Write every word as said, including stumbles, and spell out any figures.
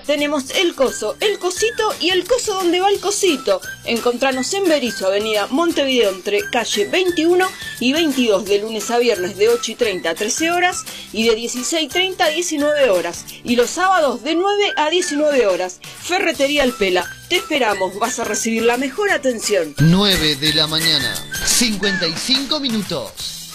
tenemos El Coso, El Cosito y El Coso donde va el Cosito. Encontranos en Berisso, avenida Montevideo, entre calle veintiuno y veintidós, de lunes a viernes de ocho y treinta a trece horas y de dieciséis y treinta a diecinueve horas. Y los sábados de nueve a diecinueve horas. Ferretería El Pela. Te esperamos, vas a recibir la mejor atención. nueve de la mañana, cincuenta y cinco minutos.